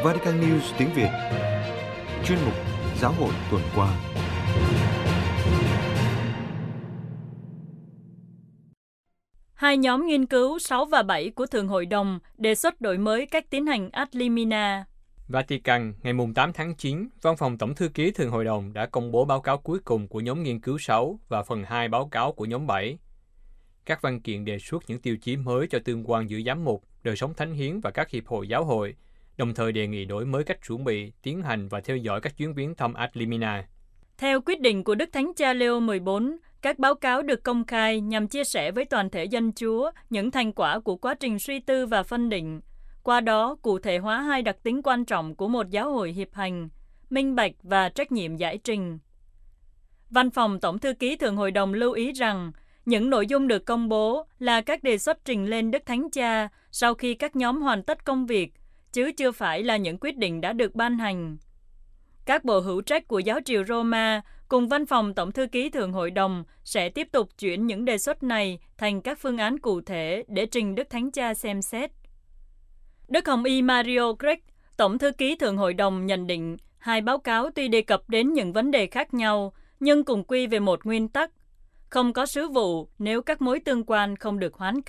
Vatican News tiếng Việt. Chuyên mục Giáo hội tuần qua. Hai nhóm nghiên cứu 6 và 7 của Thượng Hội đồng đề xuất đổi mới cách tiến hành ad limina. Vatican, ngày 8 tháng 9, Văn phòng Tổng thư ký Thượng Hội đồng đã công bố báo cáo cuối cùng của nhóm nghiên cứu 6 và phần 2 báo cáo của nhóm 7. Các văn kiện đề xuất những tiêu chí mới cho tương quan giữa giám mục, đời sống thánh hiến và các hiệp hội giáo hội, đồng thời đề nghị đổi mới cách chuẩn bị, tiến hành và theo dõi các chuyến viếng thăm ad limina. Theo quyết định của Đức Thánh Cha Leo XIV, các báo cáo được công khai nhằm chia sẻ với toàn thể dân Chúa những thành quả của quá trình suy tư và phân định, qua đó cụ thể hóa hai đặc tính quan trọng của một giáo hội hiệp hành, minh bạch và trách nhiệm giải trình. Văn phòng Tổng thư ký Thượng Hội đồng lưu ý rằng, những nội dung được công bố là các đề xuất trình lên Đức Thánh Cha sau khi các nhóm hoàn tất công việc, chứ chưa phải là những quyết định đã được ban hành. Các bộ hữu trách của giáo triều Roma cùng Văn phòng Tổng thư ký Thượng Hội đồng sẽ tiếp tục chuyển những đề xuất này thành các phương án cụ thể để trình Đức Thánh Cha xem xét. Đức Hồng Y Mario Grech, Tổng thư ký Thượng Hội đồng nhận định hai báo cáo tuy đề cập đến những vấn đề khác nhau, nhưng cùng quy về một nguyên tắc: không có sứ vụ nếu các mối tương quan không được hoán cải.